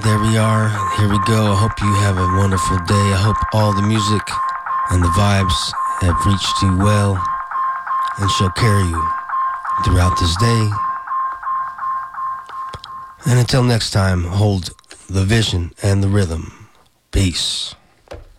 there we are. Here we go. I hope you have a wonderful day. I hope all the music and the vibes have reached you well and shall carry you throughout this day. And until next time, hold the vision and the rhythm. Peace.